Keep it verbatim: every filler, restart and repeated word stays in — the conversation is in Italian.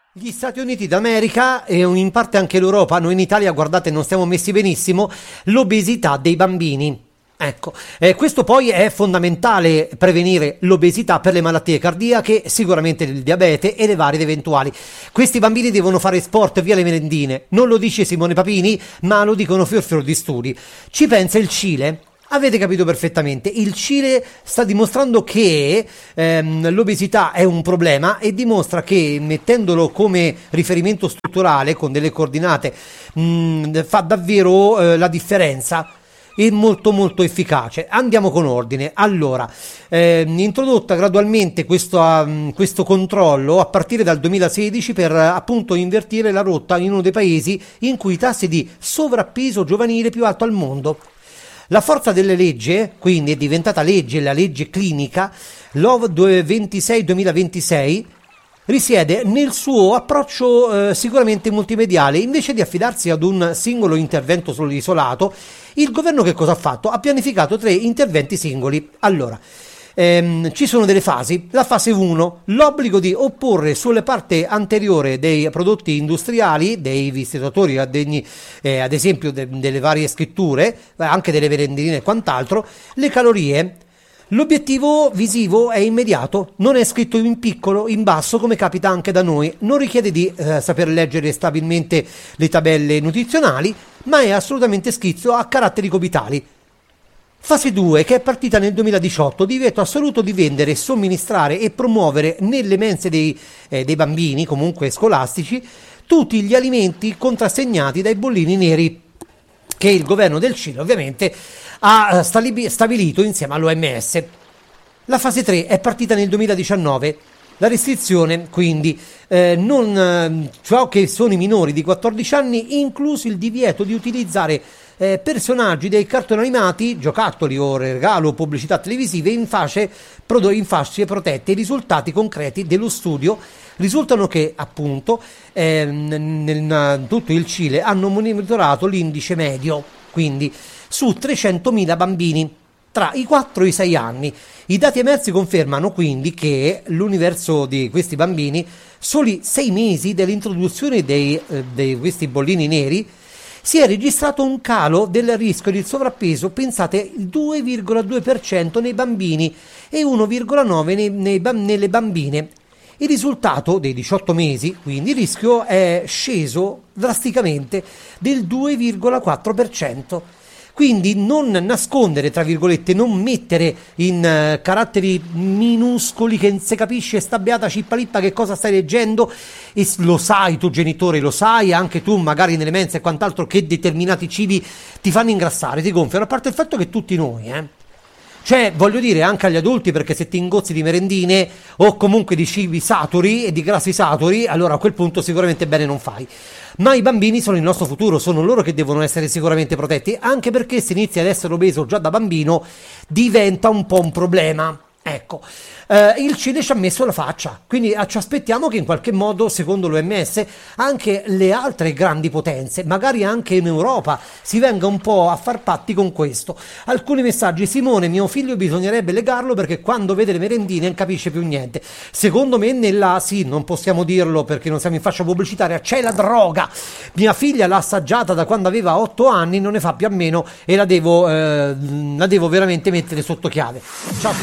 Gli Stati Uniti d'America e in parte anche l'Europa, noi in Italia, guardate, non stiamo messi benissimo, l'obesità dei bambini. Ecco, eh, questo poi è fondamentale prevenire l'obesità per le malattie cardiache, sicuramente il diabete e le varie ed eventuali. Questi bambini devono fare sport via le merendine, non lo dice Simone Papini, ma lo dicono fior fior di studi. Ci pensa il Cile. Avete capito perfettamente, il Cile sta dimostrando che ehm, l'obesità è un problema e dimostra che mettendolo come riferimento strutturale con delle coordinate mh, fa davvero eh, la differenza. È molto molto efficace. Andiamo con ordine. Allora, ehm, introdotta gradualmente questo, um, questo controllo a partire dal duemilasedici per appunto invertire la rotta in uno dei paesi in cui i tassi di sovrappeso giovanile più alto al mondo. La forza delle leggi, quindi è diventata legge, la legge clinica, L O V ventisei duemilaventisei, risiede nel suo approccio eh, sicuramente multimediale. Invece di affidarsi ad un singolo intervento solo isolato, il governo che cosa ha fatto? Ha pianificato tre interventi singoli. Allora, ehm, ci sono delle fasi. La fase uno, l'obbligo di opporre sulle parti anteriore dei prodotti industriali, dei visitatori, eh, ad esempio de- delle varie scritture, anche delle merendine e quant'altro, le calorie. L'obiettivo visivo è immediato, non è scritto in piccolo, in basso come capita anche da noi, non richiede di eh, saper leggere stabilmente le tabelle nutrizionali, ma è assolutamente scritto a caratteri cubitali. Fase due, che è partita nel duemiladiciotto, divieto assoluto di vendere, somministrare e promuovere nelle mense dei, eh, dei bambini, comunque scolastici, tutti gli alimenti contrassegnati dai bollini neri, che il governo del Cile ovviamente ha stabilito insieme all'O M S. La fase tre è partita nel duemiladiciannove. La restrizione, quindi, eh, non eh, ciò che sono i minori di quattordici anni, incluso il divieto di utilizzare eh, personaggi dei cartoni animati, giocattoli o regalo o pubblicità televisive in fasce, prodo- in fasce protette. I risultati concreti dello studio risultano che, appunto, eh, nel tutto il Cile hanno monitorato l'indice medio, quindi su trecentomila bambini tra i quattro e i sei anni. I dati emersi confermano quindi che l'universo di questi bambini, soli sei mesi dell'introduzione dei, eh, di questi bollini neri, si è registrato un calo del rischio di sovrappeso, pensate, il due virgola due per cento nei bambini e uno virgola nove per cento nei, nei, nelle bambine. Il risultato dei diciotto mesi, quindi il rischio è sceso drasticamente del due virgola quattro per cento. Quindi non nascondere, tra virgolette, non mettere in uh, caratteri minuscoli che non si capisce sta beata cippalippa che cosa stai leggendo, e lo sai tu genitore, lo sai anche tu magari nelle mense e quant'altro che determinati cibi ti fanno ingrassare, ti gonfiano, a parte il fatto che tutti noi, eh. Cioè, voglio dire, anche agli adulti, perché se ti ingozzi di merendine o comunque di cibi saturi e di grassi saturi, allora a quel punto sicuramente bene non fai. Ma i bambini sono il nostro futuro, sono loro che devono essere sicuramente protetti, anche perché se inizi ad essere obeso già da bambino diventa un po' un problema. Ecco, eh, il Cile ci ha messo la faccia, quindi eh, ci aspettiamo che in qualche modo, secondo l'O M S, anche le altre grandi potenze, magari anche in Europa, si venga un po' a far patti con questo. Alcuni messaggi: Simone, mio figlio bisognerebbe legarlo perché quando vede le merendine non capisce più niente. Secondo me nella, sì, non possiamo dirlo perché non siamo in fascia pubblicitaria, c'è la droga. Mia figlia l'ha assaggiata da quando aveva otto anni, non ne fa più a meno e la devo, eh, la devo veramente mettere sotto chiave. Ciao.